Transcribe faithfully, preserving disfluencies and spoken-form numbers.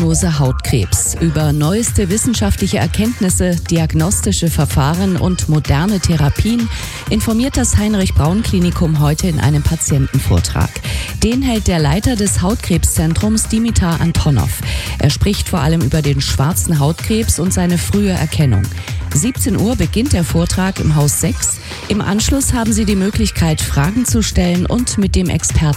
Diagnose Hautkrebs. Über neueste wissenschaftliche Erkenntnisse, diagnostische Verfahren und moderne Therapien informiert das Heinrich-Braun-Klinikum heute in einem Patientenvortrag. Den hält der Leiter des Hautkrebszentrums Dimitar Antonov. Er spricht vor allem über den schwarzen Hautkrebs und seine frühe Erkennung. siebzehn Uhr beginnt der Vortrag im Haus sechs. Im Anschluss haben Sie die Möglichkeit, Fragen zu stellen und mit dem Experten